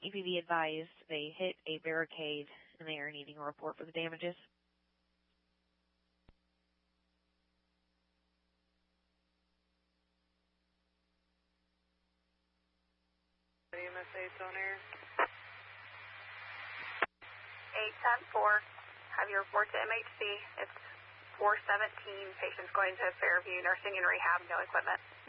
EPB advised they hit a barricade and they are needing a report for the damages. EMS 8's on air. 810-4. Have your report to MHC. It's 417. Patients going to Fairview Nursing and Rehab, no equipment.